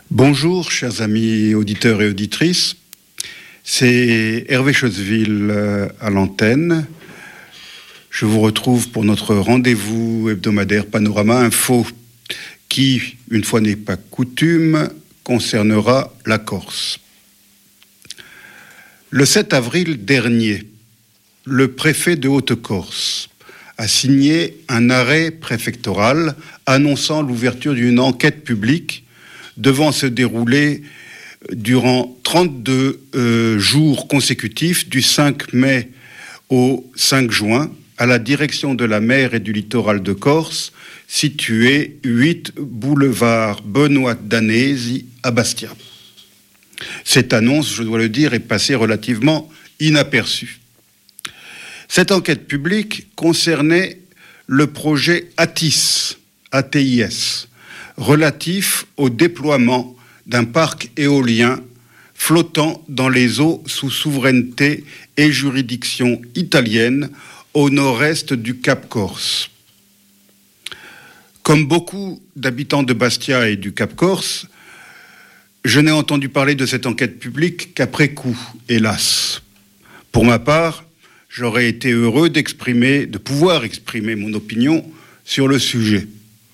Bonjour, chers amis auditeurs et auditrices. C'est Hervé Choseville à l'antenne. Je vous retrouve pour notre rendez-vous hebdomadaire Panorama Info qui, une fois n'est pas coutume, concernera la Corse. Le 7 avril dernier, le préfet de Haute-Corse a signé un arrêt préfectoral annonçant l'ouverture d'une enquête publique devant se dérouler durant 32 jours consécutifs du 5 mai au 5 juin à la direction de la mer et du littoral de Corse, situé 8 boulevard Benoît Danesi à Bastia. Cette annonce, je dois le dire, est passée relativement inaperçue. Cette enquête publique concernait le projet ATIS, relatif au déploiement d'un parc éolien flottant dans les eaux sous souveraineté et juridiction italienne au nord-est du Cap Corse. Comme beaucoup d'habitants de Bastia et du Cap Corse, je n'ai entendu parler de cette enquête publique qu'après coup, hélas. Pour ma part, j'aurais été heureux de pouvoir exprimer mon opinion sur le sujet.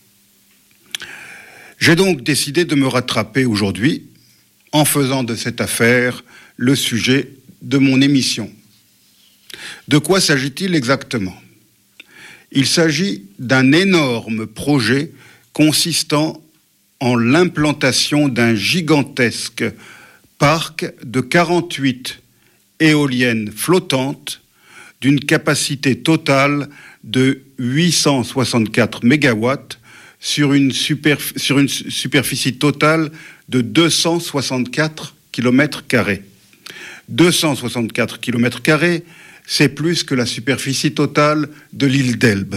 J'ai donc décidé de me rattraper aujourd'hui en faisant de cette affaire le sujet de mon émission. De quoi s'agit-il exactement ? Il s'agit d'un énorme projet consistant en l'implantation d'un gigantesque parc de 48 éoliennes flottantes d'une capacité totale de 864 mégawatts sur une superficie totale de 264 km². 264 km², c'est plus que la superficie totale de l'île d'Elbe.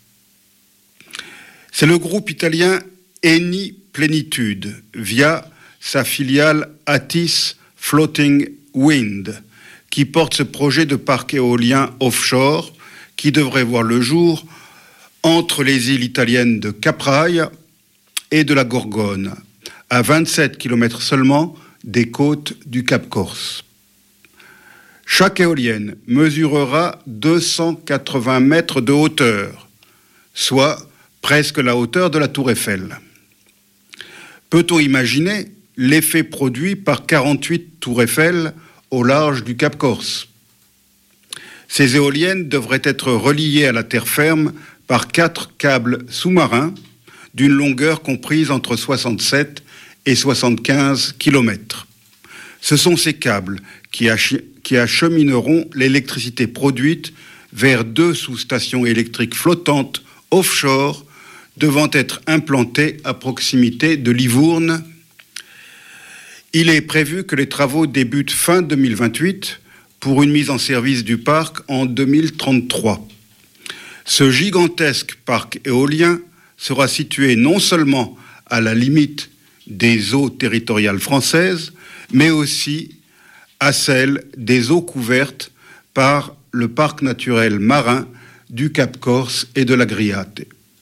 C'est le groupe italien Eni Plenitude, via sa filiale Atis Floating Wind, qui porte ce projet de parc éolien offshore qui devrait voir le jour entre les îles italiennes de Capraia et de la Gorgone, à 27 km seulement des côtes du Cap Corse. Chaque éolienne mesurera 280 mètres de hauteur, soit presque la hauteur de la Tour Eiffel. Peut-on imaginer l'effet produit par 48 Tours Eiffel au large du Cap Corse ? Ces éoliennes devraient être reliées à la terre ferme par 4 câbles sous-marins d'une longueur comprise entre 67 et 75 km. Ce sont ces câbles qui achemineront l'électricité produite vers 2 sous-stations électriques flottantes offshore devant être implantées à proximité de Livourne. Il est prévu que les travaux débutent fin 2028 pour une mise en service du parc en 2033. Ce gigantesque parc éolien sera situé non seulement à la limite des eaux territoriales françaises, mais aussi à celle des eaux couvertes par le parc naturel marin du Cap Corse et de l'Agriate.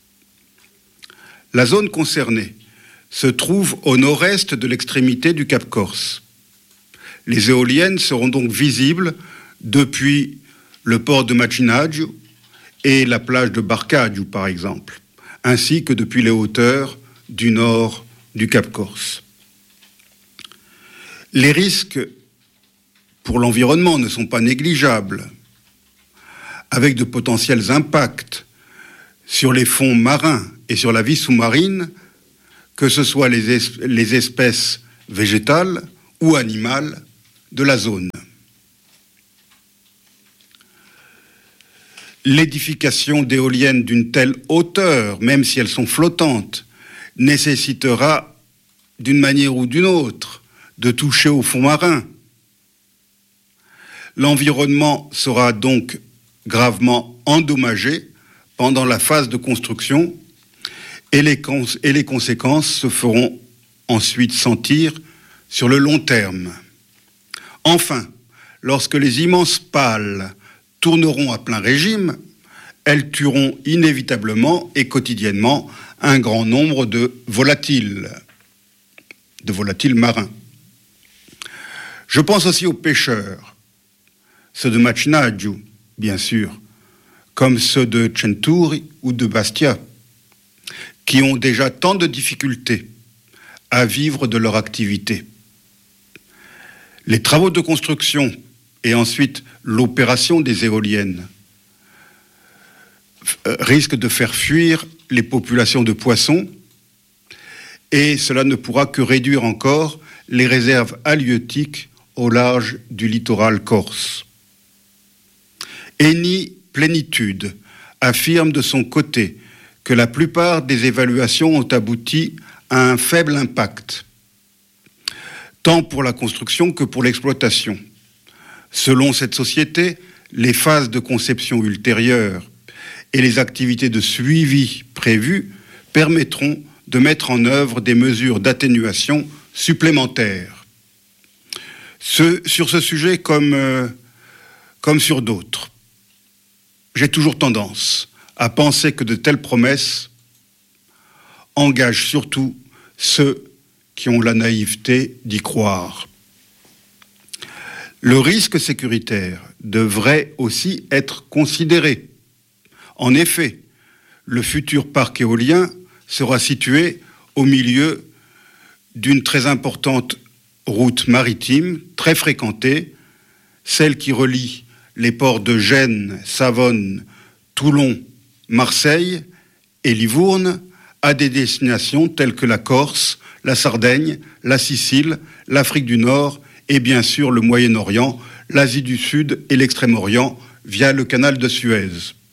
La zone concernée se trouve au nord-est de l'extrémité du Cap Corse. Les éoliennes seront donc visibles depuis le port de Macinaggio et la plage de Barcaggio, par exemple, ainsi que depuis les hauteurs du nord du Cap Corse. Les risques pour l'environnement ne sont pas négligeables, avec de potentiels impacts sur les fonds marins et sur la vie sous-marine, que ce soit les espèces végétales ou animales de la zone. L'édification d'éoliennes d'une telle hauteur, même si elles sont flottantes, nécessitera, d'une manière ou d'une autre, de toucher au fond marin. L'environnement sera donc gravement endommagé pendant la phase de construction et les conséquences se feront ensuite sentir sur le long terme. Enfin, lorsque les immenses pales tourneront à plein régime, elles tueront inévitablement et quotidiennement un grand nombre de volatiles. de volatiles marins. Je pense aussi aux pêcheurs, ceux de Macinaggio, bien sûr, comme ceux de Centuri ou de Bastia, qui ont déjà tant de difficultés à vivre de leur activité. Les travaux de construction et ensuite l'opération des éoliennes risquent de faire fuir les populations de poissons et cela ne pourra que réduire encore les réserves halieutiques au large du littoral corse. Eni Plénitude affirme de son côté que la plupart des évaluations ont abouti à un faible impact, tant pour la construction que pour l'exploitation. Selon cette société, les phases de conception ultérieures et les activités de suivi prévues permettront de mettre en œuvre des mesures d'atténuation supplémentaires. Sur ce sujet comme sur d'autres, j'ai toujours tendance à penser que de telles promesses engagent surtout ceux qui ont la naïveté d'y croire. Le risque sécuritaire devrait aussi être considéré. En effet, le futur parc éolien sera situé au milieu d'une très importante route maritime, très fréquentée, celle qui relie les ports de Gênes, Savone, Toulon, Marseille et Livourne à des destinations telles que la Corse, la Sardaigne, la Sicile, l'Afrique du Nord et bien sûr le Moyen-Orient, l'Asie du Sud et l'Extrême-Orient via le canal de Suez.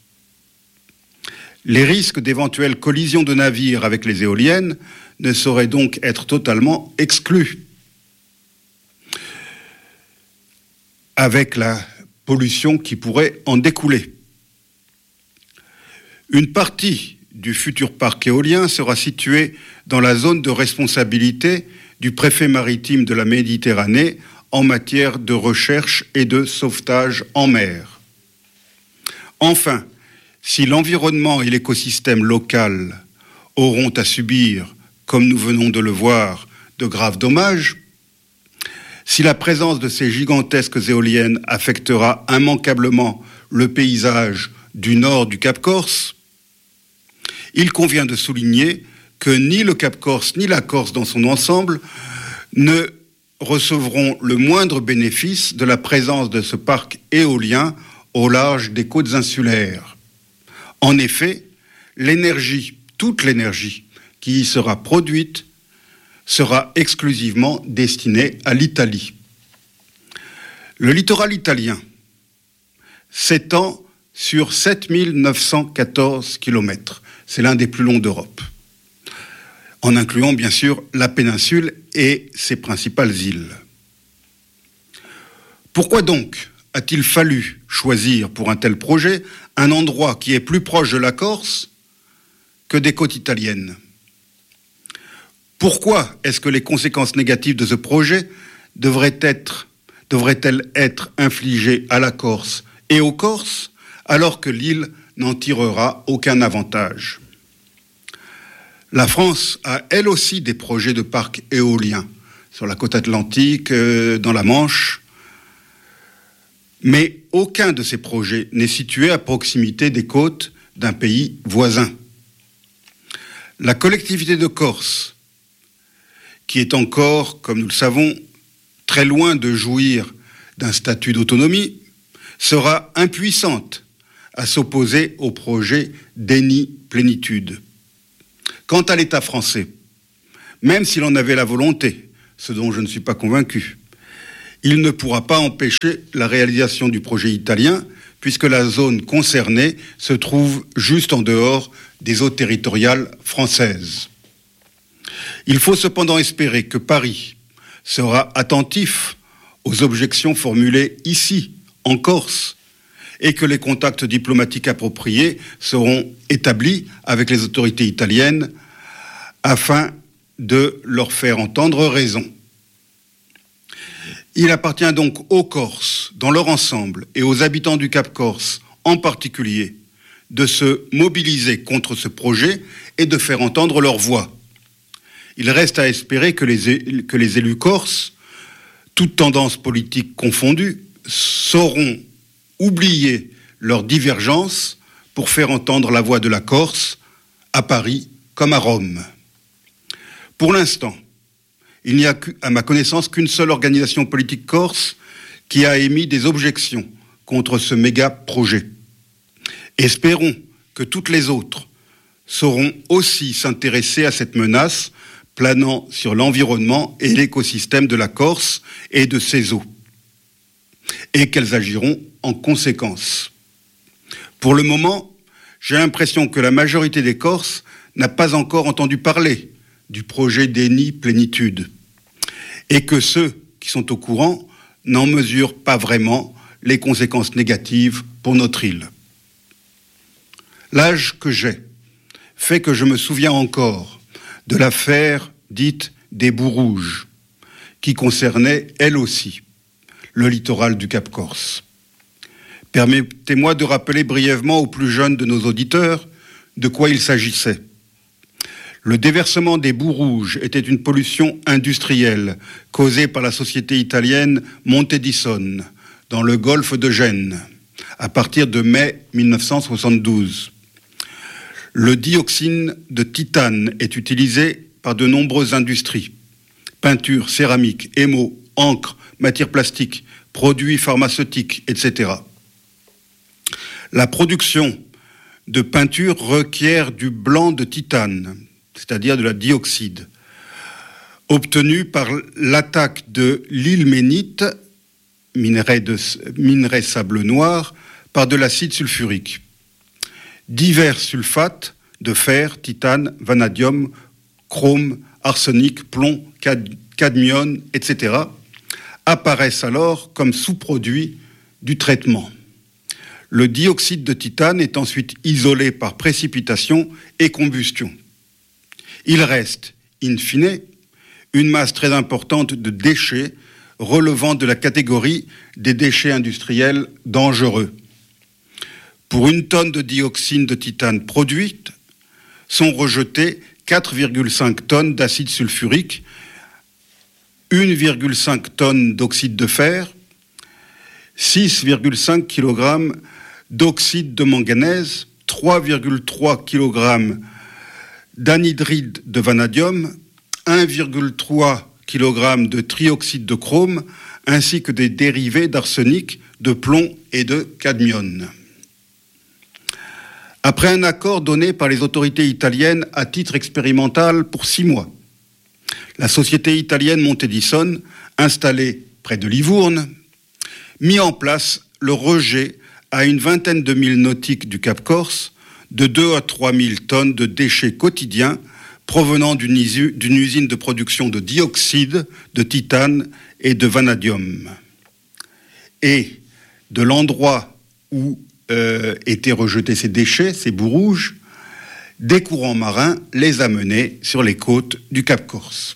Les risques d'éventuelles collisions de navires avec les éoliennes ne sauraient donc être totalement exclus, avec la pollution qui pourrait en découler. Une partie du futur parc éolien sera située dans la zone de responsabilité du préfet maritime de la Méditerranée en matière de recherche et de sauvetage en mer. Enfin, si l'environnement et l'écosystème local auront à subir, comme nous venons de le voir, de graves dommages, si la présence de ces gigantesques éoliennes affectera immanquablement le paysage du nord du Cap Corse, il convient de souligner que ni le Cap Corse ni la Corse dans son ensemble ne recevront le moindre bénéfice de la présence de ce parc éolien au large des côtes insulaires. En effet, l'énergie, toute l'énergie qui y sera produite sera exclusivement destinée à l'Italie. Le littoral italien s'étend sur 7914 km. C'est l'un des plus longs d'Europe, en incluant bien sûr la péninsule et ses principales îles. Pourquoi donc a-t-il fallu choisir pour un tel projet un endroit qui est plus proche de la Corse que des côtes italiennes ? Pourquoi est-ce que les conséquences négatives de ce projet devraient-elles être infligées à la Corse et aux Corses, alors que l'île n'en tirera aucun avantage ? La France a elle aussi des projets de parcs éoliens sur la côte atlantique, dans la Manche, mais aucun de ces projets n'est situé à proximité des côtes d'un pays voisin. La collectivité de Corse, qui est encore, comme nous le savons, très loin de jouir d'un statut d'autonomie, sera impuissante à s'opposer au projet d'Eni Plénitude. Quant à l'État français, même s'il en avait la volonté, ce dont je ne suis pas convaincu, il ne pourra pas empêcher la réalisation du projet italien, puisque la zone concernée se trouve juste en dehors des eaux territoriales françaises. Il faut cependant espérer que Paris sera attentif aux objections formulées ici, en Corse, et que les contacts diplomatiques appropriés seront établis avec les autorités italiennes afin de leur faire entendre raison. Il appartient donc aux Corses, dans leur ensemble, et aux habitants du Cap Corse en particulier, de se mobiliser contre ce projet et de faire entendre leur voix. il reste à espérer que les élus corses, toutes tendances politiques confondues, sauront oublier leurs divergences pour faire entendre la voix de la Corse à Paris comme à Rome. Pour l'instant, il n'y a à ma connaissance qu'une seule organisation politique corse qui a émis des objections contre ce méga projet. Espérons que toutes les autres sauront aussi s'intéresser à cette menace planant sur l'environnement et l'écosystème de la Corse et de ses eaux, et qu'elles agiront en conséquence. Pour le moment, j'ai l'impression que la majorité des Corses n'a pas encore entendu parler du projet d'Eni Plénitude, et que ceux qui sont au courant n'en mesurent pas vraiment les conséquences négatives pour notre île. L'âge que j'ai fait que je me souviens encore de l'affaire dite des Boues Rouges, qui concernait, elle aussi, le littoral du Cap Corse. Permettez-moi de rappeler brièvement aux plus jeunes de nos auditeurs de quoi il s'agissait. Le déversement des Boues Rouges était une pollution industrielle causée par la société italienne Monte Edison dans le golfe de Gênes à partir de mai 1972. Le dioxyde de titane est utilisé par de nombreuses industries, peinture, céramique, émaux, encre, matières plastiques, produits pharmaceutiques, etc. La production de peinture requiert du blanc de titane, c'est-à-dire de la dioxyde, obtenu par l'attaque de l'ilménite, minerai sable noir, par de l'acide sulfurique. Divers sulfates de fer, titane, vanadium, chrome, arsenic, plomb, cadmium, etc. apparaissent alors comme sous-produits du traitement. Le dioxyde de titane est ensuite isolé par précipitation et combustion. Il reste, in fine, une masse très importante de déchets relevant de la catégorie des déchets industriels dangereux. Pour une tonne de dioxyde de titane produite, sont rejetées 4,5 tonnes d'acide sulfurique, 1,5 tonnes d'oxyde de fer, 6,5 kg d'oxyde de manganèse, 3,3 kg d'anhydride de vanadium, 1,3 kg de trioxyde de chrome, ainsi que des dérivés d'arsenic, de plomb et de cadmium. Après un accord donné par les autorités italiennes à titre expérimental pour 6 mois, la société italienne Monte Edison, installée près de Livourne, mit en place le rejet à une vingtaine de milles nautiques du Cap Corse de 2 à 3 000 tonnes de déchets quotidiens provenant d'une usine de production de dioxyde, de titane et de vanadium. Et de l'endroit où étaient rejetés ces déchets, ces boues rouges, des courants marins les amenaient sur les côtes du Cap Corse.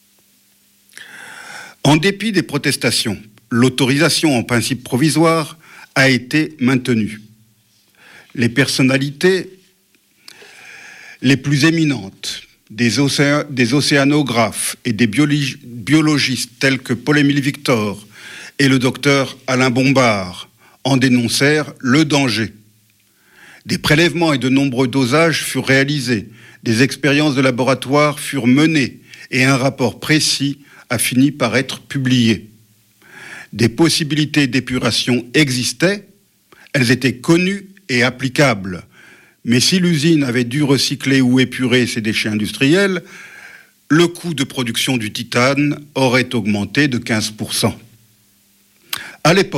En dépit des protestations, l'autorisation en principe provisoire a été maintenue. Les personnalités les plus éminentes, des océanographes et des biologistes tels que Paul-Émile Victor et le docteur Alain Bombard en dénoncèrent le danger. Des prélèvements et de nombreux dosages furent réalisés, des expériences de laboratoire furent menées et un rapport précis a fini par être publié. Des possibilités d'épuration existaient, elles étaient connues et applicables. Mais si l'usine avait dû recycler ou épurer ses déchets industriels, le coût de production du titane aurait augmenté de 15%. À l'époque,